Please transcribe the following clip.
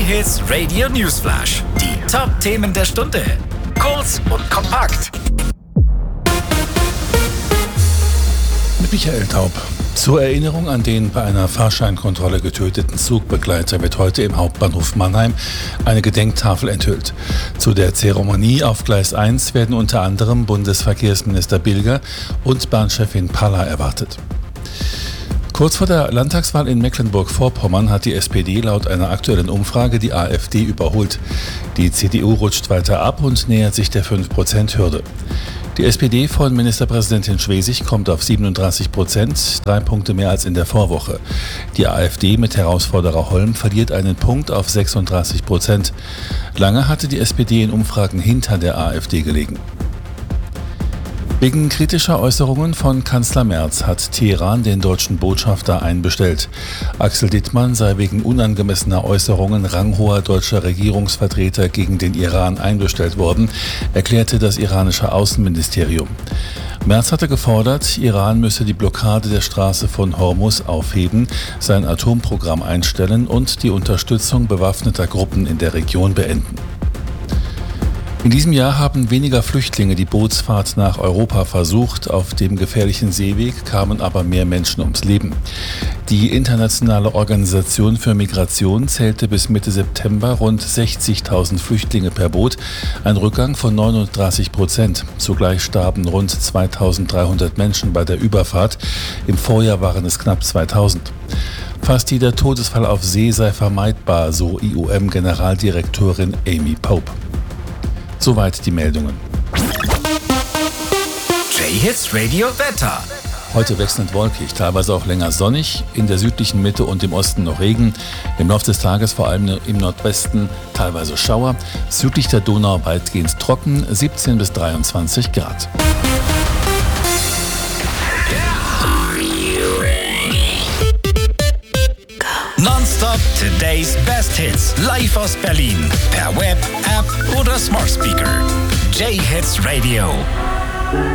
J-Hits Radio Newsflash. Die Top-Themen der Stunde. Kurz und kompakt. Mit Michael Taub. Zur Erinnerung an den bei einer Fahrscheinkontrolle getöteten Zugbegleiter wird heute im Hauptbahnhof Mannheim eine Gedenktafel enthüllt. Zu der Zeremonie auf Gleis 1 werden unter anderem Bundesverkehrsminister Bilger und Bahnchefin Palla erwartet. Kurz vor der Landtagswahl in Mecklenburg-Vorpommern hat die SPD laut einer aktuellen Umfrage die AfD überholt. Die CDU rutscht weiter ab und nähert sich der 5%-Hürde. Die SPD von Ministerpräsidentin Schwesig kommt auf 37%, 3 Punkte mehr als in der Vorwoche. Die AfD mit Herausforderer Holm verliert einen Punkt auf 36%. Lange hatte die SPD in Umfragen hinter der AfD gelegen. Wegen kritischer Äußerungen von Kanzler Merz hat Teheran den deutschen Botschafter einbestellt. Axel Dittmann sei wegen unangemessener Äußerungen ranghoher deutscher Regierungsvertreter gegen den Iran einbestellt worden, erklärte das iranische Außenministerium. Merz hatte gefordert, Iran müsse die Blockade der Straße von Hormuz aufheben, sein Atomprogramm einstellen und die Unterstützung bewaffneter Gruppen in der Region beenden. In diesem Jahr haben weniger Flüchtlinge die Bootsfahrt nach Europa versucht. Auf dem gefährlichen Seeweg kamen aber mehr Menschen ums Leben. Die Internationale Organisation für Migration zählte bis Mitte September rund 60.000 Flüchtlinge per Boot, ein Rückgang von 39%. Zugleich starben rund 2.300 Menschen bei der Überfahrt. Im Vorjahr waren es knapp 2.000. Fast jeder Todesfall auf See sei vermeidbar, so IOM-Generaldirektorin Amy Pope. Soweit die Meldungen. J-Hits Radio Wetter. Heute wechselnd wolkig, teilweise auch länger sonnig, in der südlichen Mitte und im Osten noch Regen. Im Laufe des Tages vor allem im Nordwesten teilweise Schauer. Südlich der Donau weitgehend trocken, 17 bis 23 Grad. Nonstop Today's Best Hits. Live aus Berlin. Per Web, App oder Smart Speaker. J-Hits Radio.